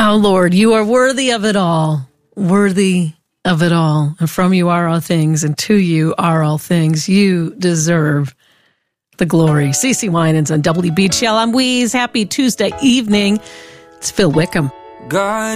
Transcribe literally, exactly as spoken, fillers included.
Oh, Lord, you are worthy of it all. Worthy of it all. And from you are all things, and to you are all things. You deserve the glory. CeCe Winans on W B H L. I'm Wheeze. Happy Tuesday evening. It's Phil Wickham. God.